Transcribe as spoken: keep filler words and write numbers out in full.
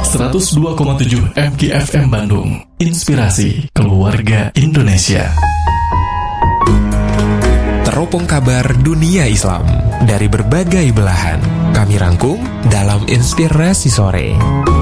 seratus dua koma tujuh M K F M Bandung. Inspirasi keluarga Indonesia. Teropong kabar dunia Islam dari berbagai belahan. Kami rangkum dalam Inspirasi Sore.